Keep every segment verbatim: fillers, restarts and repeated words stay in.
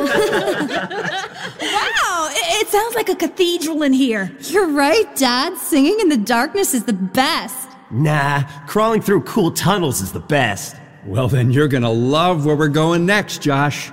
it, it sounds like a cathedral in here. You're right, Dad. Singing in the darkness is the best. Nah, crawling through cool tunnels is the best. Well, then you're gonna love where we're going next, Josh.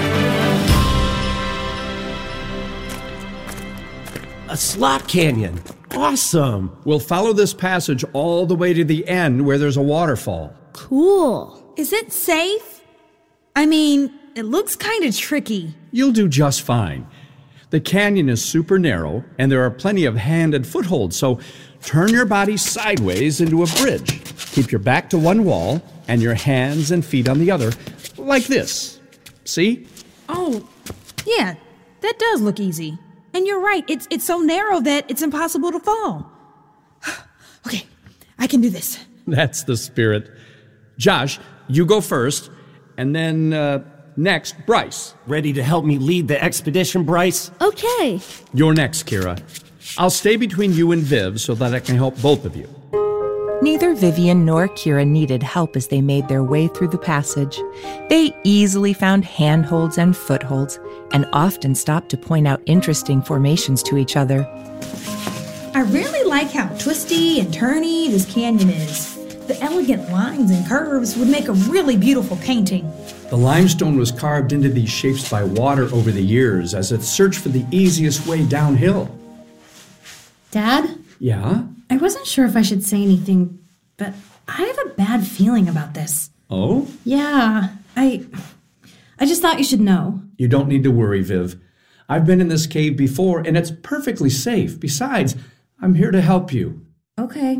A slot canyon. Awesome. We'll follow this passage all the way to the end where there's a waterfall. Cool. Is it safe? I mean, it looks kind of tricky. You'll do just fine. The canyon is super narrow, and there are plenty of hand and footholds, so turn your body sideways into a bridge. Keep your back to one wall and your hands and feet on the other, like this. See? Oh, yeah, that does look easy. And you're right, it's it's so narrow that it's impossible to fall. Okay, I can do this. That's the spirit. Josh, you go first, and then uh, next, Bryce. Ready to help me lead the expedition, Bryce? Okay. You're next, Kira. I'll stay between you and Viv so that I can help both of you. Neither Vivian nor Kira needed help as they made their way through the passage. They easily found handholds and footholds, and often stopped to point out interesting formations to each other. I really like how twisty and turny this canyon is. The elegant lines and curves would make a really beautiful painting. The limestone was carved into these shapes by water over the years as it searched for the easiest way downhill. Dad? Yeah? I wasn't sure if I should say anything, but I have a bad feeling about this. Oh? Yeah, I... I just thought you should know. You don't need to worry, Viv. I've been in this cave before, and it's perfectly safe. Besides, I'm here to help you. Okay.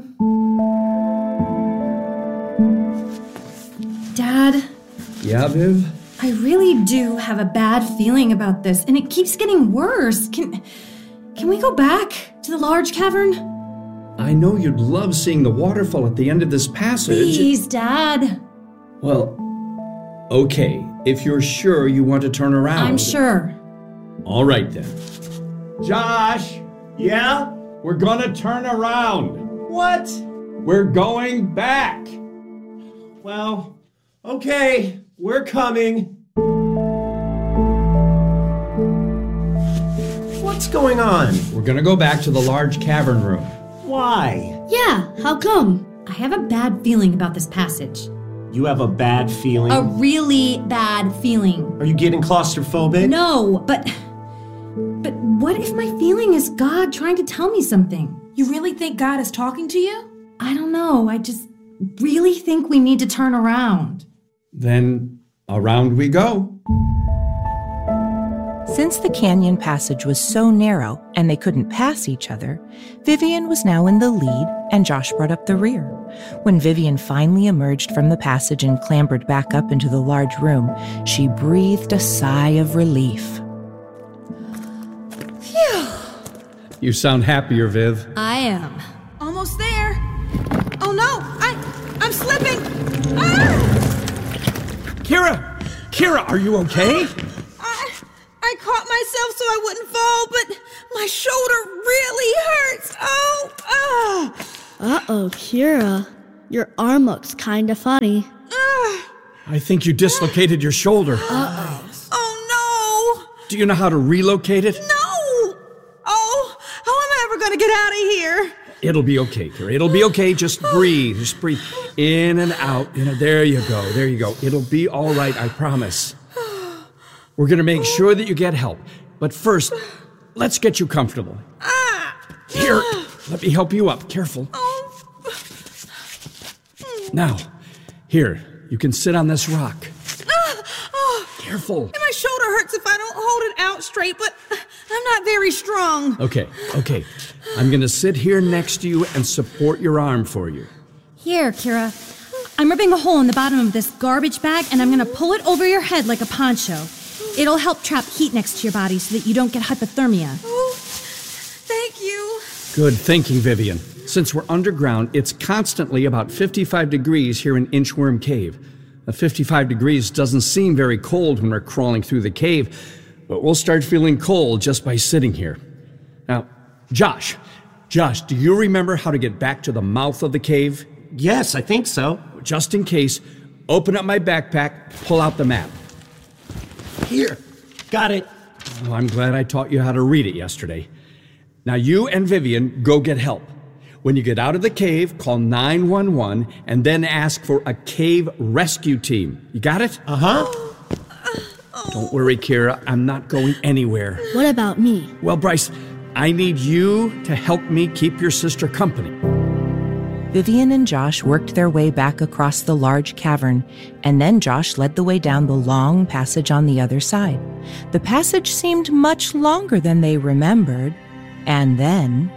Dad? Yeah, Viv? I really do have a bad feeling about this, and it keeps getting worse. Can... Can we go back to the large cavern? I know you'd love seeing the waterfall at the end of this passage. Please, Dad. Well, okay, if you're sure you want to turn around. I'm sure. All right, then. Josh! Yeah? We're gonna turn around. What? We're going back. Well, okay, we're coming. What's going on? We're gonna go back to the large cavern room. Why? Yeah, how come? I have a bad feeling about this passage. You have a bad feeling? A really bad feeling. Are you getting claustrophobic? No, but... But what if my feeling is God trying to tell me something? You really think God is talking to you? I don't know. I just really think we need to turn around. Then around we go. Since the canyon passage was so narrow and they couldn't pass each other, Vivian was now in the lead and Josh brought up the rear. When Vivian finally emerged from the passage and clambered back up into the large room, she breathed a sigh of relief. Phew! You sound happier, Viv. I am. Almost there. Oh no, I, I'm slipping. Ah! Kira! Kira, are you okay? I caught myself so I wouldn't fall, but my shoulder really hurts. Oh, ah. Uh-oh, Kira. Your arm looks kind of funny. Ah. I think you dislocated your shoulder. Uh-oh. Oh, no. Do you know how to relocate it? No. Oh, how am I ever going to get out of here? It'll be okay, Kira. It'll be okay. Just breathe. Just breathe in and out. You know, there you go. There you go. It'll be all right, I promise. We're going to make sure that you get help. But first, let's get you comfortable. Here, let me help you up. Careful. Now, here, you can sit on this rock. Careful. And my shoulder hurts if I don't hold it out straight, but I'm not very strong. Okay, okay. I'm going to sit here next to you and support your arm for you. Here, Kira. I'm ripping a hole in the bottom of this garbage bag, and I'm going to pull it over your head like a poncho. It'll help trap heat next to your body so that you don't get hypothermia. Oh, thank you. Good thinking, Vivian. Since we're underground, it's constantly about fifty-five degrees here in Inchworm Cave. Now, fifty-five degrees doesn't seem very cold when we're crawling through the cave, but we'll start feeling cold just by sitting here. Now, Josh, Josh, do you remember how to get back to the mouth of the cave? Yes, I think so. Just in case, open up my backpack, pull out the map. Here. Got it. Well, I'm glad I taught you how to read it yesterday. Now you and Vivian go get help. When you get out of the cave, call nine one one and then ask for a cave rescue team. You got it? Uh-huh. Don't worry, Kira. I'm not going anywhere. What about me? Well, Bryce, I need you to help me keep your sister company. Vivian and Josh worked their way back across the large cavern, and then Josh led the way down the long passage on the other side. The passage seemed much longer than they remembered, and then...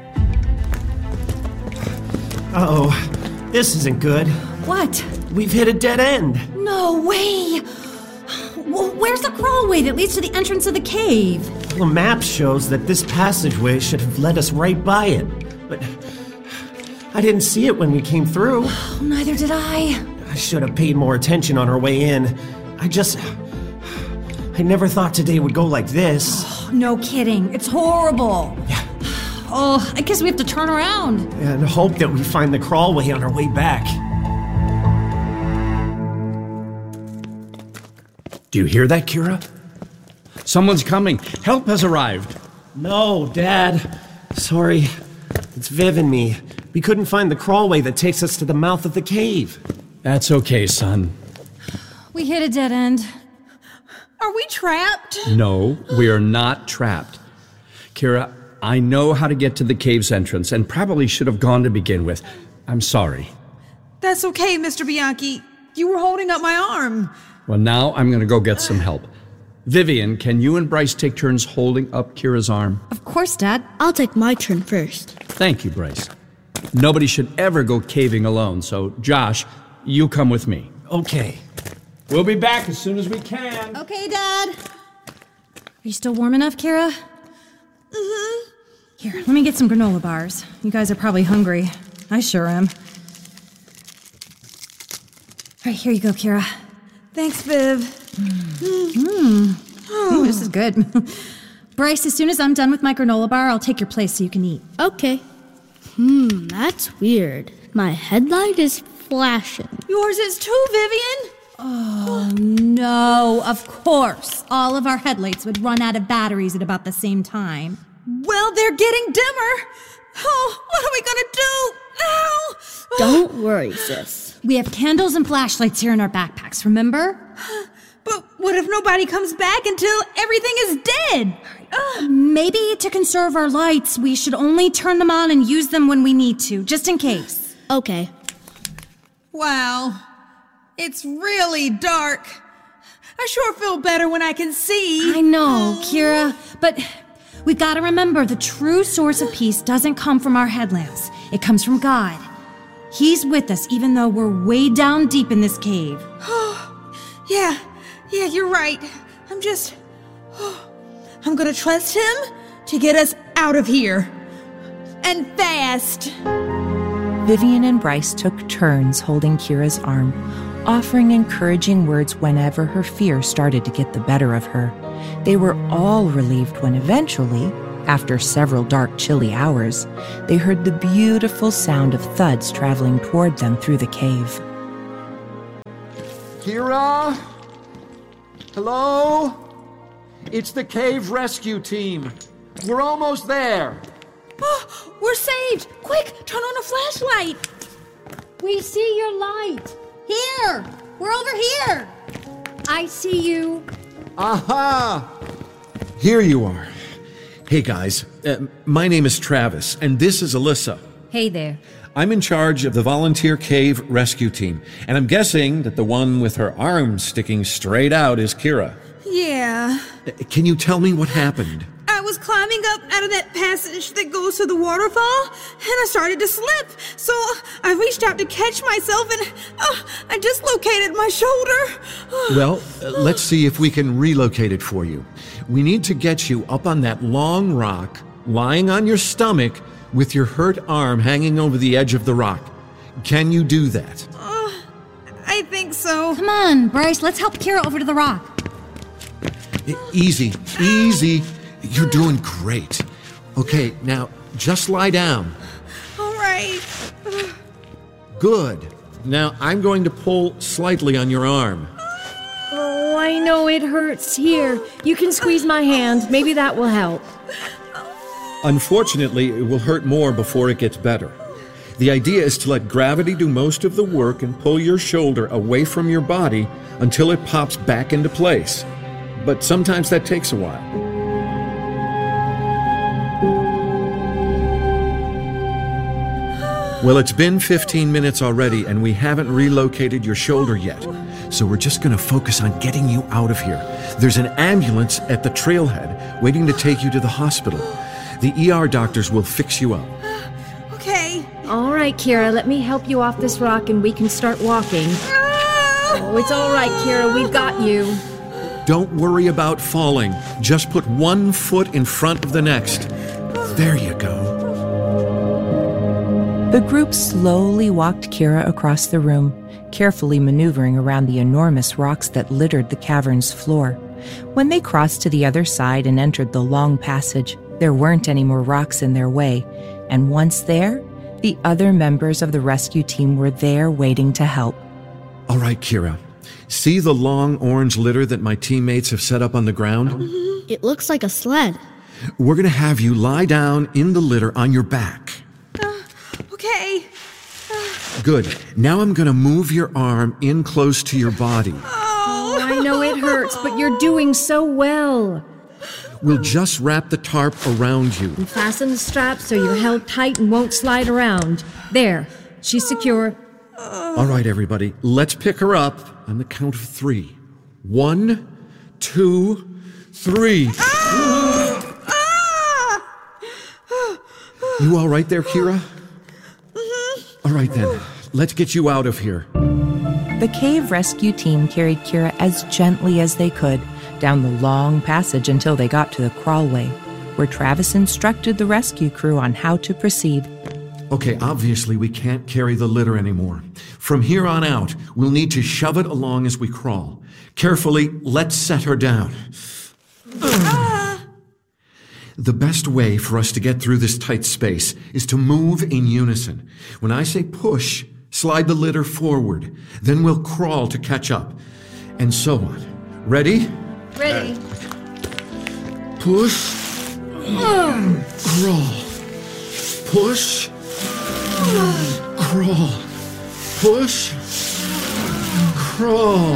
Uh-oh, this isn't good. What? We've hit a dead end. No way! Well, where's the crawlway that leads to the entrance of the cave? The map shows that this passageway should have led us right by it, but I didn't see it when we came through. Oh, neither did I. I should have paid more attention on our way in. I just... I never thought today would go like this. Oh, no kidding. It's horrible. Yeah. Oh, I guess we have to turn around. And hope that we find the crawlway on our way back. Do you hear that, Kira? Someone's coming. Help has arrived. No, Dad. Sorry. It's Viv and me. We couldn't find the crawlway that takes us to the mouth of the cave. That's okay, son. We hit a dead end. Are we trapped? No, we are not trapped. Kira, I know how to get to the cave's entrance and probably should have gone to begin with. I'm sorry. That's okay, Mister Bianchi. You were holding up my arm. Well, now I'm going to go get some help. Vivian, can you and Bryce take turns holding up Kira's arm? Of course, Dad. I'll take my turn first. Thank you, Bryce. Nobody should ever go caving alone, so Josh, you come with me. Okay. We'll be back as soon as we can. Okay, Dad. Are you still warm enough, Kira? Mm-hmm. Here, let me get some granola bars. You guys are probably hungry. I sure am. All right, here you go, Kira. Thanks, Viv. Mmm. Ooh, this is good. Bryce, as soon as I'm done with my granola bar, I'll take your place so you can eat. Okay. Hmm, that's weird. My headlight is flashing. Yours is too, Vivian. Oh, no, of course. All of our headlights would run out of batteries at about the same time. Well, they're getting dimmer. Oh, what are we gonna do? Ow! Don't worry, sis. We have candles and flashlights here in our backpacks, remember? But what if nobody comes back until everything is dead? Ugh. Maybe to conserve our lights, we should only turn them on and use them when we need to, just in case. Okay. Wow. It's really dark. I sure feel better when I can see. I know, Kira, but we gotta remember the true source of peace doesn't come from our headlamps. It comes from God. He's with us even though we're way down deep in this cave. Yeah, yeah, you're right. I'm just... I'm gonna trust him to get us out of here. And fast. Vivian and Bryce took turns holding Kira's arm, offering encouraging words whenever her fear started to get the better of her. They were all relieved when eventually, after several dark, chilly hours, they heard the beautiful sound of thuds traveling toward them through the cave. Kira? Hello? It's the cave rescue team. We're almost there. Oh, we're saved! Quick, turn on a flashlight! We see your light. Here! We're over here! I see you. Aha! Here you are. Hey guys, uh, my name is Travis, and this is Alyssa. Hey there. I'm in charge of the Volunteer Cave Rescue Team, and I'm guessing that the one with her arms sticking straight out is Kira. Yeah. Uh, Can you tell me what happened? I was climbing up out of that passage that goes to the waterfall, and I started to slip. So I reached out to catch myself, and uh, I dislocated my shoulder. Well, uh, let's see if we can relocate it for you. We need to get you up on that long rock, lying on your stomach, with your hurt arm hanging over the edge of the rock. Can you do that? Uh, I think so. Come on, Bryce, let's help Kira over to the rock. E- Easy, easy. You're doing great. Okay, now just lie down. All right. Good. Now I'm going to pull slightly on your arm. Oh, I I know it hurts. Here, you can squeeze my hand. Maybe that will help. Unfortunately, it will hurt more before it gets better. The idea is to let gravity do most of the work and pull your shoulder away from your body until it pops back into place. But sometimes that takes a while. Well, it's been fifteen minutes already, and we haven't relocated your shoulder yet. So we're just going to focus on getting you out of here. There's an ambulance at the trailhead waiting to take you to the hospital. The E R doctors will fix you up. Okay. All right, Kira, let me help you off this rock and we can start walking. Oh, it's all right, Kira, we've got you. Don't worry about falling. Just put one foot in front of the next. There you go. The group slowly walked Kira across the room, carefully maneuvering around the enormous rocks that littered the cavern's floor. When they crossed to the other side and entered the long passage, there weren't any more rocks in their way, and once there, the other members of the rescue team were there waiting to help. All right, Kira. See the long orange litter that my teammates have set up on the ground? Mm-hmm. It looks like a sled. We're going to have you lie down in the litter on your back. Uh, okay. Uh. Good. Now I'm going to move your arm in close to your body. Oh, I know it hurts, but you're doing so well. We'll just wrap the tarp around you. And fasten the straps so you're held tight and won't slide around. There. She's secure. All right, everybody. Let's pick her up on the count of three. One, two, three. You all right there, Kira? All right, then. Let's get you out of here. The cave rescue team carried Kira as gently as they could down the long passage until they got to the crawlway, where Travis instructed the rescue crew on how to proceed. Okay, obviously we can't carry the litter anymore. From here on out, we'll need to shove it along as we crawl. Carefully, let's set her down. Ah. The best way for us to get through this tight space is to move in unison. When I say push, slide the litter forward. Then we'll crawl to catch up. And so on. Ready? Ready. Push. Mm. Crawl. Push. Mm. Crawl. Push. Crawl.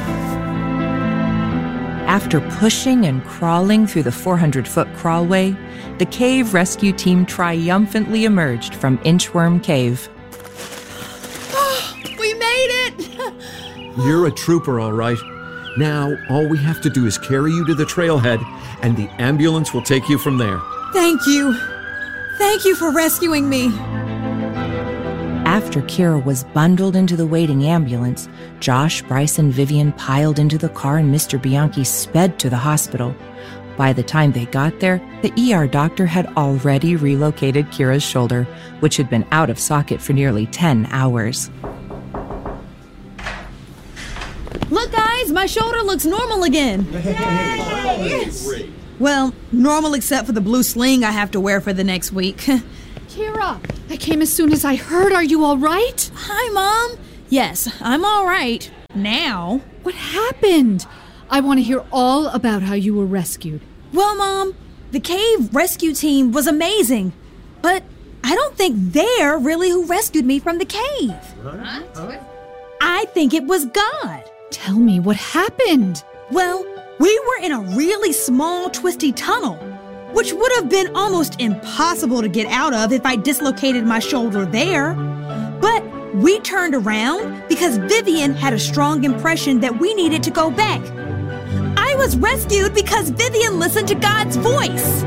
After pushing and crawling through the four hundred foot crawlway, the cave rescue team triumphantly emerged from Inchworm Cave. Oh, we made it! You're a trooper, all right. Now, all we have to do is carry you to the trailhead, and the ambulance will take you from there. Thank you. Thank you for rescuing me. After Kira was bundled into the waiting ambulance, Josh, Bryce, and Vivian piled into the car and Mister Bianchi sped to the hospital. By the time they got there, the E R doctor had already relocated Kira's shoulder, which had been out of socket for nearly ten hours. Look, guys, my shoulder looks normal again. Yes. Well, normal except for the blue sling I have to wear for the next week. Kira, I came as soon as I heard. Are you all right? Hi, Mom. Yes, I'm all right. Now. What happened? I want to hear all about how you were rescued. Well, Mom, the cave rescue team was amazing. But I don't think they're really who rescued me from the cave. What? I think it was God. Tell me, what happened? Well, we were in a really small, twisty tunnel, which would have been almost impossible to get out of if I dislocated my shoulder there. But we turned around because Vivian had a strong impression that we needed to go back. I was rescued because Vivian listened to God's voice.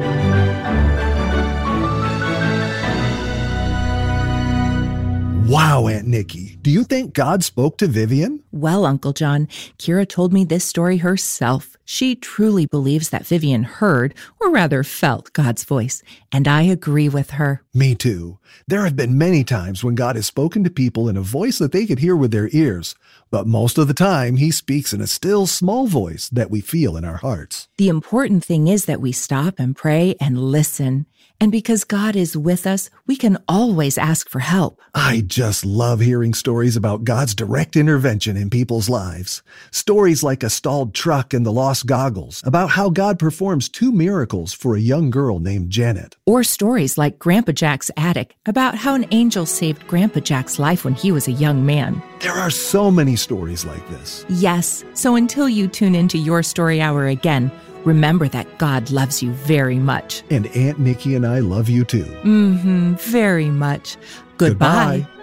Wow, Aunt Nikki. Do you think God spoke to Vivian? Well, Uncle John, Kira told me this story herself. She truly believes that Vivian heard, or rather felt, God's voice, and I agree with her. Me too. There have been many times when God has spoken to people in a voice that they could hear with their ears, but most of the time he speaks in a still, small voice that we feel in our hearts. The important thing is that we stop and pray and listen. And because God is with us, we can always ask for help. I just love hearing stories about God's direct intervention in people's lives. Stories like a stalled truck and the lost goggles, about how God performs two miracles for a young girl named Janet. Or stories like Grandpa Jack's attic, about how an angel saved Grandpa Jack's life when he was a young man. There are so many stories like this. Yes, so until you tune into Your Story Hour again, remember that God loves you very much. And Aunt Nikki and I love you too. Mm-hmm, very much. Goodbye. Goodbye.